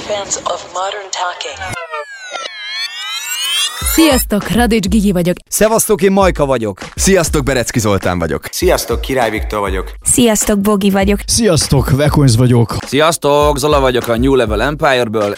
fans of modern talking. Sziasztok, Radics Gigi vagyok. Szevasztok, én Majka vagyok. Sziasztok, Berecki Zoltán vagyok. Sziasztok, Király Viktor vagyok. Sziasztok, Bogi vagyok. Sziasztok, Vekonz vagyok. Sziasztok, Zola vagyok a New Level Empire-ből.